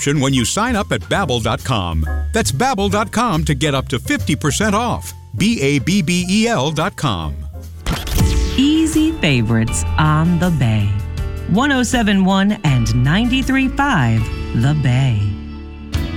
option when you sign up at Babbel.com. That's Babbel.com to get up to 50% off. Babbel.com. Easy favorites on the Bay. 107.1 and 93.5 The Bay.